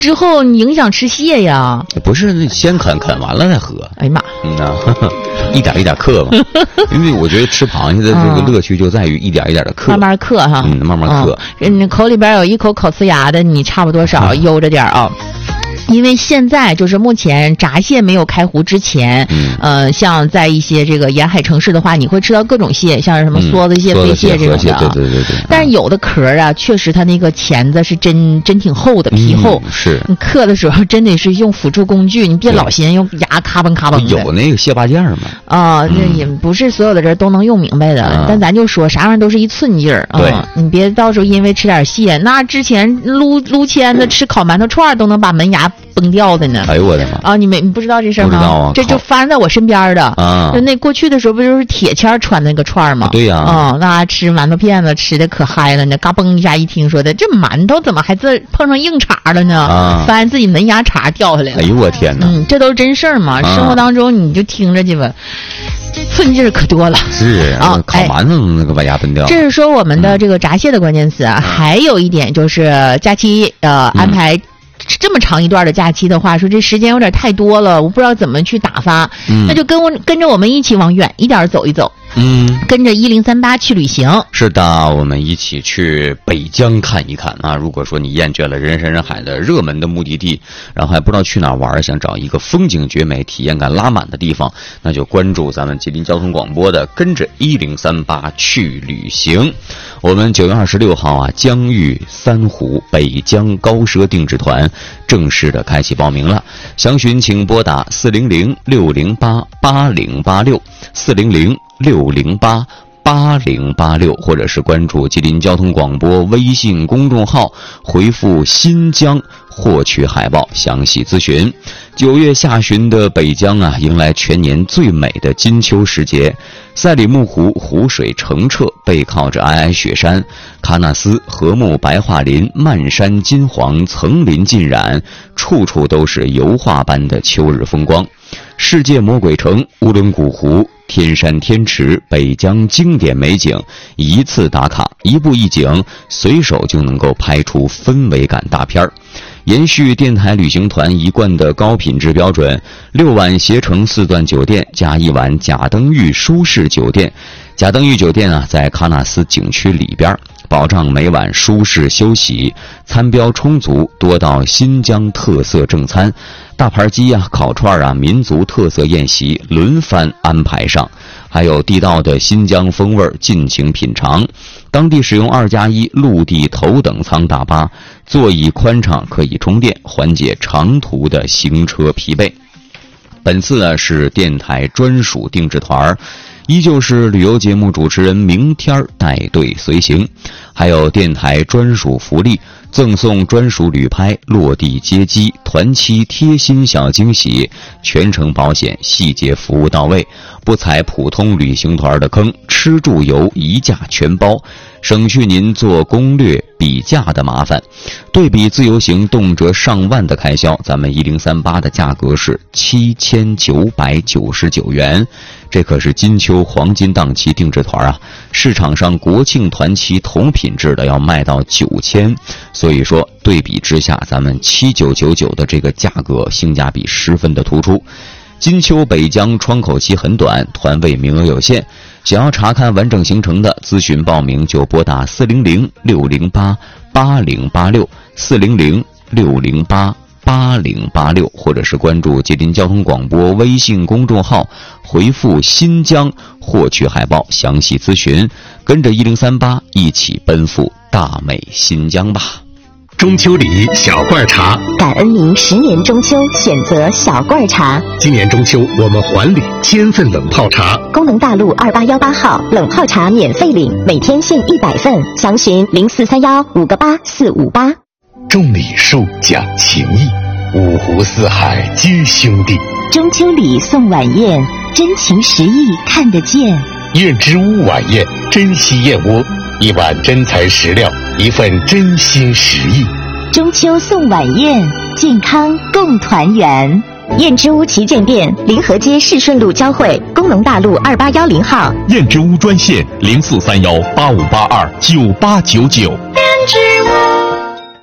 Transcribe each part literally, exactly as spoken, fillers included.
之后你影响吃蟹呀？ 不是，先啃啃完了再喝。 哎呀妈， 嗯呐，一点一点嗑嘛。因为我觉得吃螃蟹的这个乐趣就在于一点一点的嗑， 慢慢嗑哈， 嗯，慢慢嗑。 嗯，口里边有一口烤呲牙的，你差不多少悠着点啊。因为现在就是目前闸蟹没有开湖之前，嗯，呃，像在一些这个沿海城市的话，你会吃到各种蟹，像什么梭子蟹、飞蟹这种的啊。 对对对对。 但是有的壳啊，确实它那个钳子是真真挺厚的，皮厚。 嗯、是。 你嗑的时候真得是用辅助工具，你别老嫌用牙咔嘣咔嘣的。 有那个蟹八件嘛？ 啊，这也不是所有的人都能用明白的。嗯、但咱就说啥玩意儿都是一寸劲儿啊！ 对， 你别到时候因为吃点蟹，那之前撸撸签子、吃烤馒头串都能把门牙崩掉的呢。 哎呦我的妈！ 啊，你没你不知道这事儿吗？ 不知道啊， 这就发生在我身边的啊。 就那过去的时候，不就是铁签穿那个串吗？ 对呀。 啊、嗯，那吃馒头片子吃的可嗨了呢，嘎嘣一下一听说的，这馒头怎么还这碰上硬茬了呢？ 啊， 发现自己门牙茬掉下来了。 哎呦我天哪！ 嗯，这都是真事儿嘛。 啊、 生活当中你就听着去吧。寸劲儿可多了， 是啊，烤馒头那个把牙崩掉。 这是说我们的这个闸蟹的关键词啊，嗯、还有一点就是假期呃安排。这么长一段的假期的话，说这时间有点太多了，我不知道怎么去打发，嗯、那就跟我跟着我们一起往远一点走一走。 嗯， 跟着一零三八去旅行。 是的，我们一起去北疆看一看啊！如果说你厌倦了人山人海的热门的目的地，然后还不知道去哪儿玩，想找一个风景绝美、体验感拉满的地方，那就关注咱们吉林交通广播的跟着一零三八去旅行。我们九月二十六号啊，疆域三湖北疆高奢定制团正式的开启报名了，详询请拨打四零零六零八八零八六四零零六零八八零八六，或者是关注吉林交通广播微信公众号，回复新疆获取海报详细咨询。九月下旬的北疆啊，迎来全年最美的金秋时节。赛里木湖湖水澄澈，背靠着皑皑雪山，喀纳斯禾木白桦林，漫山金黄，层林尽染，处处都是油画般的秋日风光。世界魔鬼城乌伦古湖，天山天池，北疆经典美景，一次打卡，一步一景，随手就能够拍出氛围感大片儿。延续电台旅行团一贯的高品质标准，六晚携程四段酒店加一晚贾登峪舒适酒店。贾登峪酒店啊，在喀纳斯景区里边，保障每晚舒适休息，餐标充足，多道新疆特色正餐，大盘鸡啊、烤串啊、民族特色宴席轮番安排上，还有地道的新疆风味尽情品尝。当地使用二加一陆地头等舱大巴，座椅宽敞，可以充电，缓解长途的行车疲惫。本次呢是电台专属定制团，依旧是旅游节目主持人明天带队随行，还有电台专属福利，赠送专属旅拍、落地接机、团期贴心小惊喜，全程保险，细节服务到位，不踩普通旅行团的坑，吃住游一价全包，省去您做攻略比价的麻烦。对比自由行动辄上万的开销，咱们一零三八的价格是七千九百九十九元，这可是金秋黄金档期定制团啊！市场上国庆团期同品质的要卖到九千，所以说对比之下，咱们七九九九的这个价格性价比十分的突出。金秋北疆窗口期很短，团位名额有限，想要查看完整行程的，咨询报名就拨打四零零六零八八零八六四零零六零八八零八六，或者是关注吉林交通广播微信公众号，回复新疆获取海报详细咨询，跟着一零三八一起奔赴大美新疆吧。 中秋礼小罐茶， 感恩您十年中秋选择小罐茶。 今年中秋我们还礼千份冷泡茶， 工农大路二八幺八号冷泡茶免费领，每天限一百份，详询零四三幺五个八四五八。 种礼数讲情义，五湖四海皆兄弟。 中秋礼送晚宴，真情实意看得见。 燕之屋晚宴，珍稀燕窝，一碗真材实料，一份真心实意。 中秋送晚宴，健康共团圆。燕之屋旗舰店，临河街市顺路交汇，工农大路二八幺零号。 燕之屋专线零四三幺八五八二九八九九。燕之屋。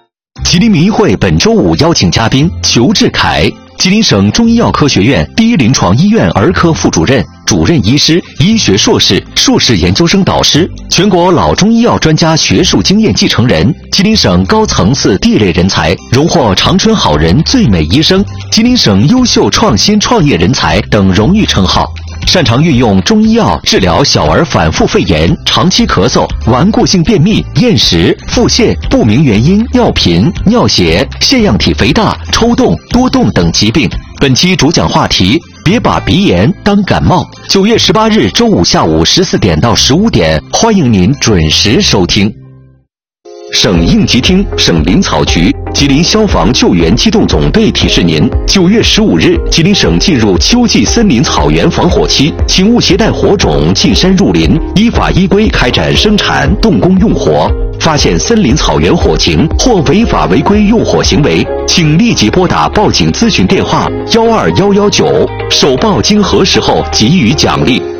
吉林民医会本周五邀请嘉宾裘志凯，吉林省中医药科学院第一临床医院儿科副主任、主任医师、医学硕士、硕士研究生导师，全国老中医药专家学术经验继承人，吉林省高层次第一类人才，荣获长春好人最美医生、吉林省优秀创新创业人才等荣誉称号。擅长运用中医药治疗小儿反复肺炎、长期咳嗽、顽固性便秘、厌食、腹泻、不明原因尿频、尿血、腺样体肥大、抽动、多动等疾病。本期主讲话题：别把鼻炎当感冒。九月十八日周五下午十四点到十五点，欢迎您准时收听。省应急厅、省林草局、吉林消防救援机动总队提示您：九月十五日，吉林省进入秋季森林草原防火期，请勿携带火种进山入林，依法依规开展生产、动工用火。发现森林草原火情或违法违规用火行为，请立即拨打报警咨询电话幺二幺幺九，首报经核实后给予奖励。